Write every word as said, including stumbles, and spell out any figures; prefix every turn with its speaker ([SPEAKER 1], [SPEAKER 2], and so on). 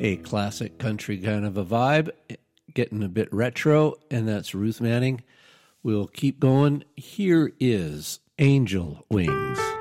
[SPEAKER 1] a classic country kind of a vibe, getting a bit retro, and that's Ruth Manning. We'll keep going. Here is Angel Wings.